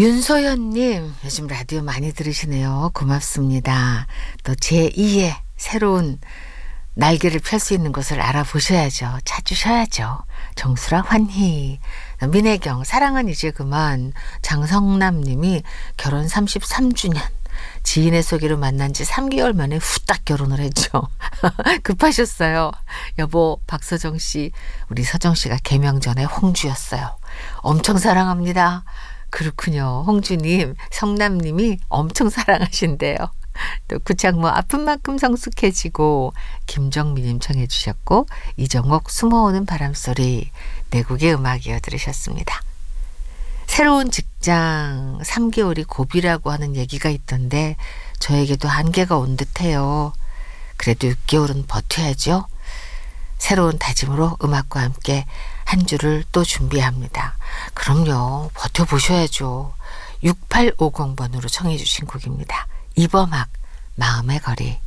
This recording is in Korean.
윤소연님, 요즘 라디오 많이 들으시네요. 고맙습니다. 또 제2의 새로운 날개를 펼 수 있는 곳을 알아보셔야죠. 찾으셔야죠. 정수라 환희. 민혜경, 사랑은 이제 그만. 장성남님이 결혼 33주년. 지인의 소개로 만난 지 3개월 만에 후딱 결혼을 했죠. 급하셨어요. 여보, 박서정 씨, 우리 서정 씨가 개명 전에 홍주였어요. 엄청 사랑합니다. 그렇군요. 홍주님, 성남님이 엄청 사랑하신대요. 또 구창모 아픈 만큼 성숙해지고, 김정민님 청해 주셨고, 이정옥 숨어오는 바람소리, 내국의 음악 이어 들으셨습니다. 새로운 직장 3개월이 고비라고 하는 얘기가 있던데 저에게도 한계가 온 듯해요. 그래도 6개월은 버텨야죠. 새로운 다짐으로 음악과 함께 한 주를 또 준비합니다. 그럼요. 버텨보셔야죠. 6850번으로 청해 주신 곡입니다. 이범학, 마음의 거리.